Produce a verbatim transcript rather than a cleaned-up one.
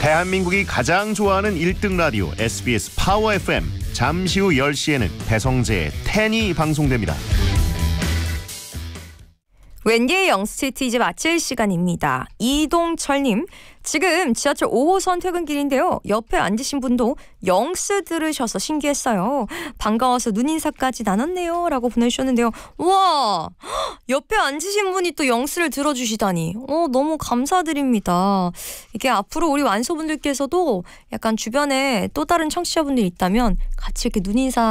대한민국이 가장 좋아하는 일 등 라디오 에스비에스 파워 에프엠. 잠시 후 열 시에는 배성재의 텐이 방송됩니다. 웬디의 영스트리트 이제 마칠 시간입니다. 이동철님, 지금 지하철 오 호선 퇴근길인데요. 옆에 앉으신 분도 영스 들으셔서 신기했어요. 반가워서 눈인사까지 나눴네요 라고 보내주셨는데요. 와, 옆에 앉으신 분이 또 영스를 들어주시다니 어, 너무 감사드립니다. 이게 앞으로 우리 완소분들께서도 약간 주변에 또 다른 청취자분들이 있다면 같이 이렇게 눈인사